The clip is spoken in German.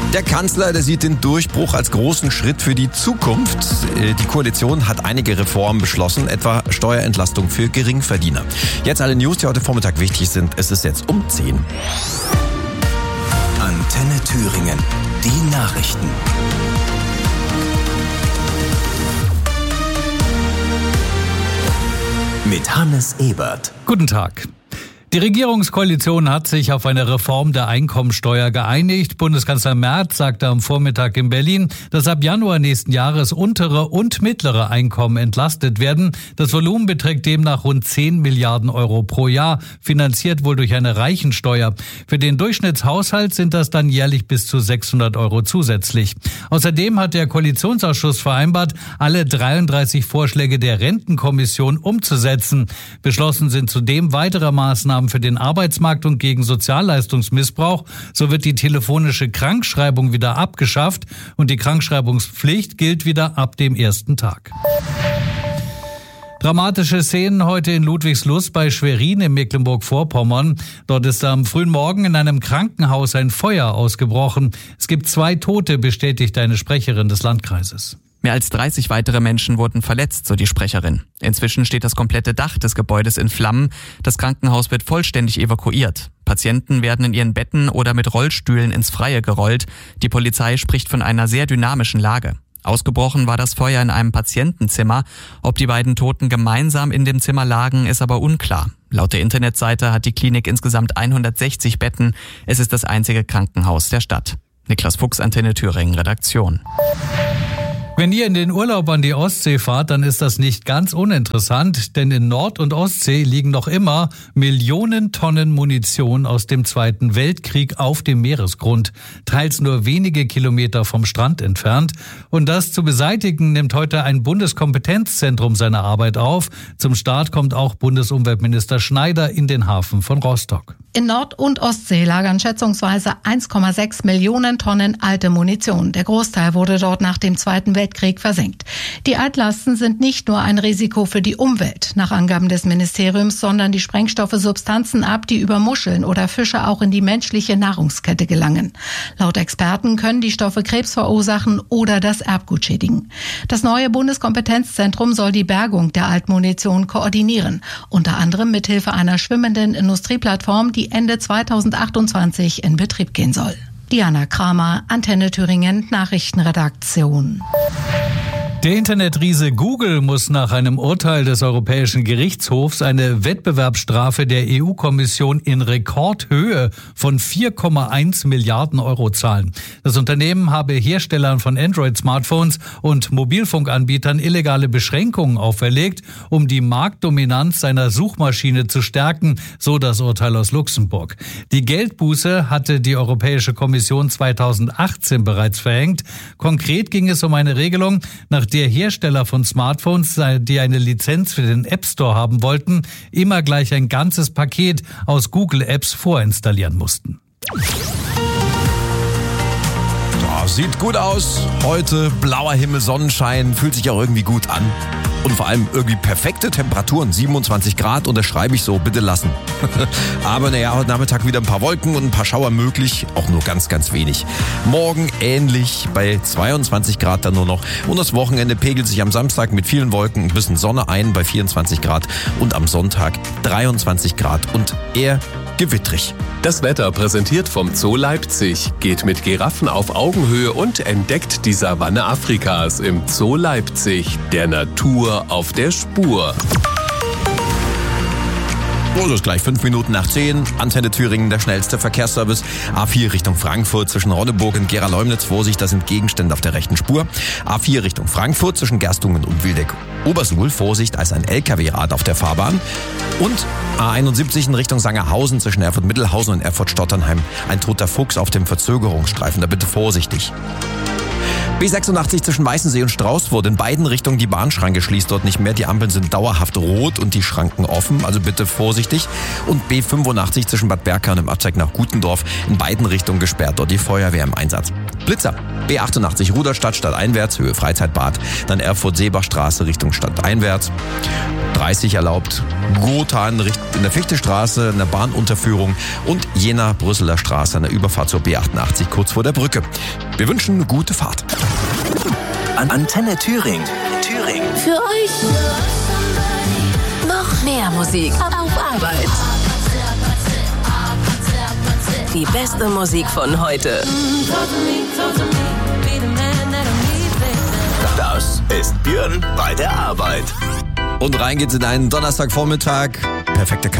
Der Kanzler, der sieht den Durchbruch als großen Schritt für die Zukunft. Die Koalition hat einige Reformen beschlossen, etwa Steuerentlastung für Geringverdiener. Jetzt alle News, die heute Vormittag wichtig sind. Es ist jetzt um 10. Antenne Thüringen, die Nachrichten. Mit Hannes Ebert. Guten Tag. Die Regierungskoalition hat sich auf eine Reform der Einkommensteuer geeinigt. Bundeskanzler Merz sagte am Vormittag in Berlin, dass ab Januar nächsten Jahres untere und mittlere Einkommen entlastet werden. Das Volumen beträgt demnach rund 10 Milliarden Euro pro Jahr, finanziert wohl durch eine Reichensteuer. Für den Durchschnittshaushalt sind das dann jährlich bis zu 600 Euro zusätzlich. Außerdem hat der Koalitionsausschuss vereinbart, alle 33 Vorschläge der Rentenkommission umzusetzen. Beschlossen sind zudem weitere Maßnahmen für den Arbeitsmarkt und gegen Sozialleistungsmissbrauch. So wird die telefonische Krankschreibung wieder abgeschafft und die Krankschreibungspflicht gilt wieder ab dem ersten Tag. Dramatische Szenen heute in Ludwigslust bei Schwerin in Mecklenburg-Vorpommern. Dort ist am frühen Morgen in einem Krankenhaus ein Feuer ausgebrochen. Es gibt 2 Tote, bestätigt eine Sprecherin des Landkreises. Mehr als 30 weitere Menschen wurden verletzt, so die Sprecherin. Inzwischen steht das komplette Dach des Gebäudes in Flammen. Das Krankenhaus wird vollständig evakuiert. Patienten werden in ihren Betten oder mit Rollstühlen ins Freie gerollt. Die Polizei spricht von einer sehr dynamischen Lage. Ausgebrochen war das Feuer in einem Patientenzimmer. Ob die beiden Toten gemeinsam in dem Zimmer lagen, ist aber unklar. Laut der Internetseite hat die Klinik insgesamt 160 Betten. Es ist das einzige Krankenhaus der Stadt. Niklas Fuchs, Antenne Thüringen, Redaktion. Wenn ihr in den Urlaub an die Ostsee fahrt, dann ist das nicht ganz uninteressant, denn in Nord- und Ostsee liegen noch immer Millionen Tonnen Munition aus dem Zweiten Weltkrieg auf dem Meeresgrund, teils nur wenige Kilometer vom Strand entfernt. Und das zu beseitigen, nimmt heute ein Bundeskompetenzzentrum seine Arbeit auf. Zum Start kommt auch Bundesumweltminister Schneider in den Hafen von Rostock. In Nord- und Ostsee lagern schätzungsweise 1,6 Millionen Tonnen alte Munition. Der Großteil wurde dort nach dem Zweiten Weltkrieg versenkt. Die Altlasten sind nicht nur ein Risiko für die Umwelt, nach Angaben des Ministeriums, sondern die Sprengstoffe Substanzen ab, die über Muscheln oder Fische auch in die menschliche Nahrungskette gelangen. Laut Experten können die Stoffe Krebs verursachen oder das Erbgut schädigen. Das neue Bundeskompetenzzentrum soll die Bergung der Altmunition koordinieren, unter anderem mithilfe einer schwimmenden Industrieplattform, die Ende 2028 in Betrieb gehen soll. Diana Kramer, Antenne Thüringen, Nachrichtenredaktion. Der Internetriese Google muss nach einem Urteil des Europäischen Gerichtshofs eine Wettbewerbsstrafe der EU-Kommission in Rekordhöhe von 4,1 Milliarden Euro zahlen. Das Unternehmen habe Herstellern von Android-Smartphones und Mobilfunkanbietern illegale Beschränkungen auferlegt, um die Marktdominanz seiner Suchmaschine zu stärken, so das Urteil aus Luxemburg. Die Geldbuße hatte die Europäische Kommission 2018 bereits verhängt. Konkret ging es um eine Regelung, nach der Hersteller von Smartphones, die eine Lizenz für den App Store haben wollten, immer gleich ein ganzes Paket aus Google Apps vorinstallieren mussten. Sieht gut aus. Heute blauer Himmel, Sonnenschein, fühlt sich auch irgendwie gut an. Und vor allem irgendwie perfekte Temperaturen, 27 Grad, unterschreibe ich so, bitte lassen. Aber naja, heute Nachmittag wieder ein paar Wolken und ein paar Schauer möglich, auch nur ganz, ganz wenig. Morgen ähnlich, bei 22 Grad dann nur noch. Und das Wochenende pegelt sich am Samstag mit vielen Wolken ein bisschen Sonne ein bei 24 Grad und am Sonntag 23 Grad und eher gewittrig. Das Wetter präsentiert vom Zoo Leipzig. Geht mit Giraffen auf Augenhöhe und entdeckt die Savanne Afrikas im Zoo Leipzig. Der Natur auf der Spur. So, das ist gleich 5 Minuten nach 10. Antenne Thüringen, der schnellste Verkehrsservice. A4 Richtung Frankfurt zwischen Ronneburg und Gera-Leumnitz. Vorsicht, da sind Gegenstände auf der rechten Spur. A4 Richtung Frankfurt zwischen Gerstungen und Wildeck-Obersuhl. Vorsicht, als ein LKW-Rad auf der Fahrbahn. Und A71 in Richtung Sangerhausen zwischen Erfurt-Mittelhausen und Erfurt-Stotternheim. Ein toter Fuchs auf dem Verzögerungsstreifen. Da bitte vorsichtig. B86 zwischen Weißensee und Straußfurt. In beiden Richtungen die Bahnschranke schließt dort nicht mehr. Die Ampeln sind dauerhaft rot und die Schranken offen. Also bitte vorsichtig. Und B85 zwischen Bad Berka und dem Abzweig nach Gutendorf. In beiden Richtungen gesperrt. Dort die Feuerwehr im Einsatz. Blitzer. B88 Rudolstadt stadteinwärts, Höhe Freizeitbad. Dann Erfurt-Seebachstraße Richtung Stadteinwärts. 30 erlaubt. Gotha in der Fichtestraße, eine Bahnunterführung und Jena-Brüsseler Straße, eine Überfahrt zur B88 kurz vor der Brücke. Wir wünschen eine gute Fahrt. Antenne Thüringen. Für euch noch mehr Musik auf Arbeit. Die beste Musik von heute. Das ist Björn bei der Arbeit. Und rein geht's in einen Donnerstagvormittag. Perfekte